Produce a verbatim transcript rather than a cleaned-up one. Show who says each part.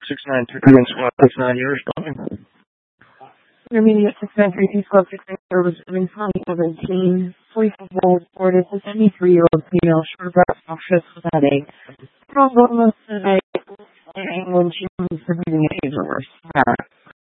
Speaker 1: six nine three one squad six nine years coming.
Speaker 2: Intermediate six nine three two squad six nine service in twenty seventeen. Police was reported as a seventy-three-year-old female short of breath noxious with a headache. Problem today when she was receiving a taser.